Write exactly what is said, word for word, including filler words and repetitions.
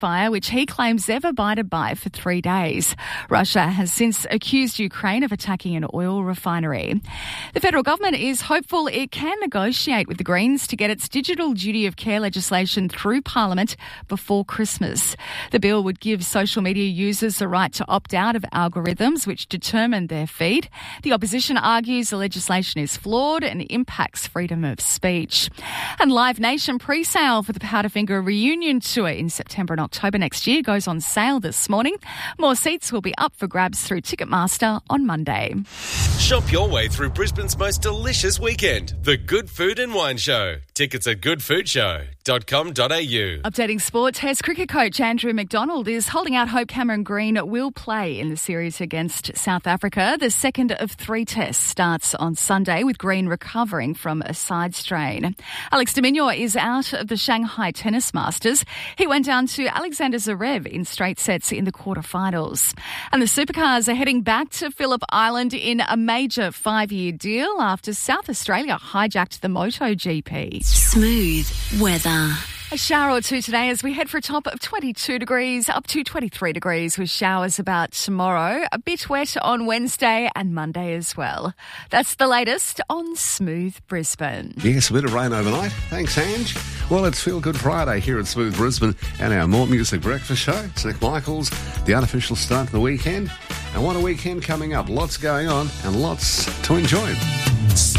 fire, which he claims they've abided by for three days. Russia has since accused Ukraine of attacking an oil refinery. The federal government is hopeful it can negotiate with the Greens to get its digital duty of care legislation through Parliament before Christmas. The bill would give social media users the right to opt out of algorithms which determine their feed. The opposition argues the legislation is flawed and impacts freedom of speech. And Live Nation pre-sale for the Powderfinger reunion tour in September and October next year goes on sale this morning. More seats will be up for grabs through Ticketmaster on Monday. Shop your way through Brisbane's most delicious weekend, the Good Food and Wine Show. Tickets at good food show dot com dot a u. Updating sport, Test cricket coach Andrew McDonald is holding out hope Cameron Green will play in the series against South Africa. The second of three tests starts on Sunday with Green recovering from a side strain. Alex de Minaur is out of the Shanghai Tennis Masters. He went down to Alexander Zverev in straight sets in the quarterfinals. And the Supercars are heading back to Phillip Island in a major five-year deal after South Australia hijacked the MotoGP. Smooth weather. A shower or two today as we head for a top of twenty-two degrees, up to twenty-three degrees with showers about tomorrow. A bit wet on Wednesday and Monday as well. That's the latest on Smooth Brisbane. Yes, a bit of rain overnight. Thanks, Ange. Well, it's Feel Good Friday here at Smooth Brisbane and our More Music Breakfast Show. It's Nick Michaels, the unofficial start to the weekend. And what a weekend coming up. Lots going on and lots to enjoy.